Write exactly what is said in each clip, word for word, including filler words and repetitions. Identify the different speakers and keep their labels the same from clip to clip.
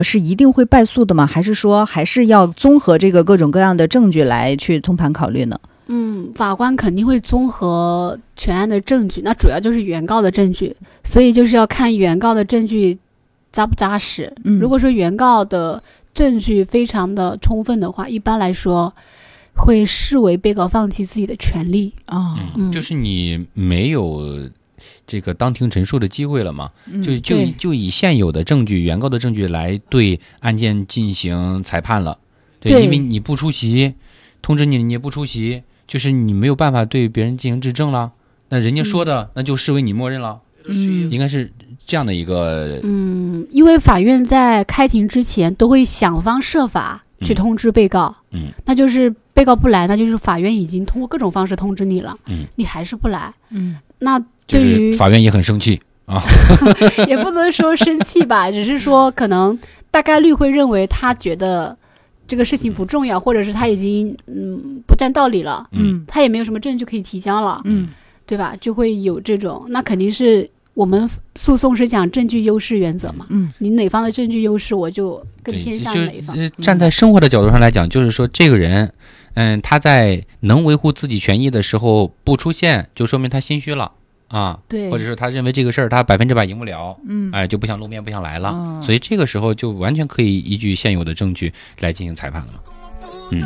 Speaker 1: 是一定会败诉的吗？还是说还是要综合这个各种各样的证据来去通盘考虑呢？
Speaker 2: 嗯，法官肯定会综合全案的证据，那主要就是原告的证据，所以就是要看原告的证据扎不扎实。嗯，如果说原告的证据非常的充分的话，一般来说会视为被告放弃自己的权利
Speaker 3: 啊、嗯，就是你没有这个当庭陈述的机会了嘛，嗯、就就就以现有的证据、原告的证据来对案件进行裁判了。对，对因为你不出席，通知你你也不出席，就是你没有办法对别人进行质证了。那人家说的，嗯、那就视为你默认了。嗯，应该是这样的一个。
Speaker 2: 嗯，因为法院在开庭之前都会想方设法去通知被告。嗯，嗯那就是被告不来，那就是法院已经通过各种方式通知你了。嗯，你还是不来。嗯，那对于、
Speaker 3: 就是、法院也很生气啊，
Speaker 2: 也不能说生气吧，只是说可能大概率会认为他觉得这个事情不重要，或者是他已经嗯不占道理了。嗯，他也没有什么证据可以提交了。嗯。对吧？就会有这种，那肯定是我们诉讼是讲证据优势原则嘛。嗯，你哪方的证据优势，我就更偏向哪一方。
Speaker 3: 站在生活的角度上来讲，就是说这个人，嗯，他在能维护自己权益的时候不出现，就说明他心虚了啊。对，或者是他认为这个事儿他百分之百赢不了，嗯，哎，就不想露面，不想来了。哦、所以这个时候就完全可以依据现有的证据来进行裁判了。嗯。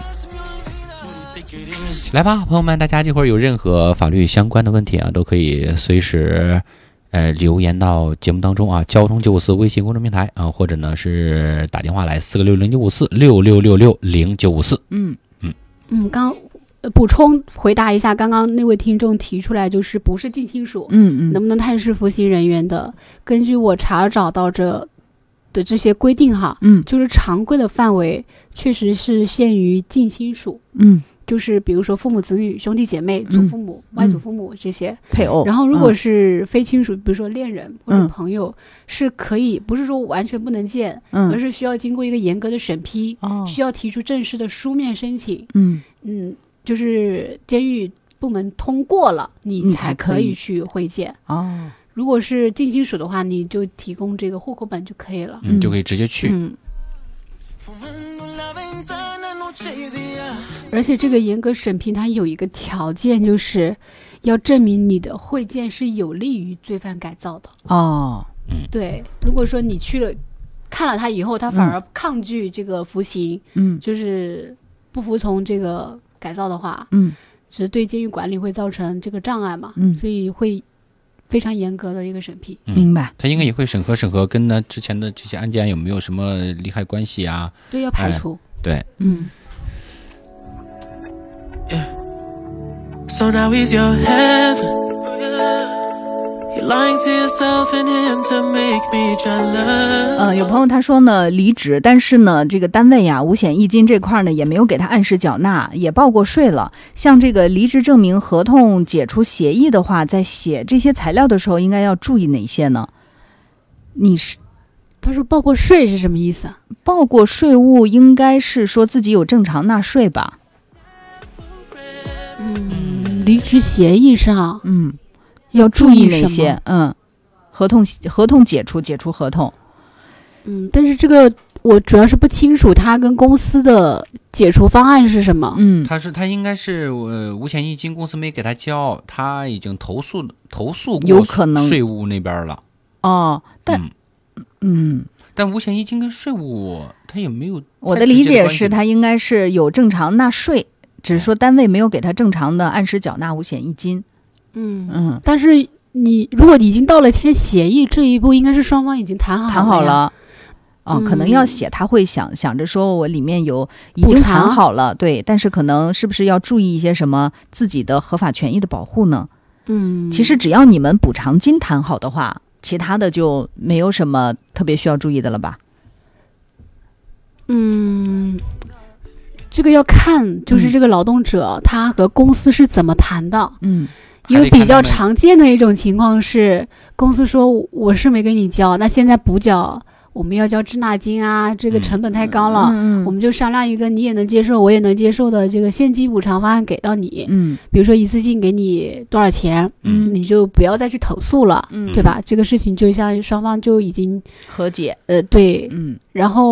Speaker 3: 来吧，朋友们，大家这会儿有任何法律相关的问题啊，都可以随时呃留言到节目当中啊，交通九五四微信公众平台啊，或者呢是打电话来四个六零九五四六六六六零九五四。嗯
Speaker 2: 嗯嗯，刚补充回答一下，刚刚那位听众提出来就是不是近亲属，嗯嗯，能不能探视服刑人员的？根据我查找到这的这些规定哈，嗯，就是常规的范围确实是限于近亲属，嗯。就是比如说父母子女兄弟姐妹祖父母、嗯、外祖父母这些
Speaker 1: 配偶，
Speaker 2: 然后如果是非亲属、嗯、比如说恋人或者朋友、嗯、是可以不是说完全不能见、嗯、而是需要经过一个严格的审批、哦、需要提出正式的书面申请，嗯嗯，就是监狱部门通过了你才可以去会见哦。如果是近亲属的话，你就提供这个户口本就可以了，
Speaker 3: 嗯，就可以直接去。嗯。
Speaker 2: 而且这个严格审批它有一个条件，就是要证明你的会见是有利于罪犯改造的哦。嗯，对，如果说你去了看了他以后，他反而抗拒这个服刑，嗯，就是不服从这个改造的话，嗯，其实对监狱管理会造成这个障碍嘛，嗯，所以会非常严格的一个审批。
Speaker 1: 嗯、明白？
Speaker 3: 他应该也会审核审核跟呢之前的这些案件有没有什么利害关系啊？
Speaker 2: 对，要排除。
Speaker 3: 哎、对，
Speaker 2: 嗯。
Speaker 4: Yeah. So now he's your heaven. You're lying to yourself and him to make me jealous.
Speaker 1: 呃，有朋友他说呢，离职，但是呢，这个单位呀，五险一金这块呢，也没有给他按时缴纳，也报过税了。像这个离职证明、合同解除协议的话，在写这些材料的时候，应该要注意哪些呢？你是？
Speaker 2: 他说报过税是什么意思啊？
Speaker 1: 报过税务应该是说自己有正常纳税吧？
Speaker 2: 嗯，离职协议上，
Speaker 1: 嗯，要注意哪些？嗯，合同合同解除解除合同，
Speaker 2: 嗯，但是这个我主要是不清楚他跟公司的解除方案是什么。
Speaker 3: 嗯，他是他应该是呃五险一金公司没给他交，他已经投诉投诉过，
Speaker 1: 有可能
Speaker 3: 税务那边了。
Speaker 1: 哦，但嗯。嗯
Speaker 3: 但五险一金跟税务他也没有，
Speaker 1: 我的理解是他应该是有正常纳税，只是说单位没有给他正常的按时缴纳五险一金。
Speaker 2: 嗯嗯，但是你如果已经到了签协议这一步，应该是双方已经谈好了
Speaker 1: 谈好了。哦，可能要写，他会想、嗯、想着说我里面有已经谈好了，对，但是可能是不是要注意一些什么自己的合法权益的保护呢？嗯，其实只要你们补偿金谈好的话，其他的就没有什么特别需要注意的了吧？
Speaker 2: 嗯，这个要看，就是这个劳动者、嗯、他和公司是怎么谈的。嗯，因为比较常见的一种情况是，公司说我是没给你交，那现在补缴我们要交滞纳金啊，这个成本太高了，嗯嗯、我们就商量一个你也能接受我也能接受的这个现金补偿方案给到你。嗯，比如说一次性给你多少钱，嗯，你就不要再去投诉了，嗯，对吧？这个事情就像双方就已经
Speaker 1: 和解。
Speaker 2: 呃，对，嗯，然后。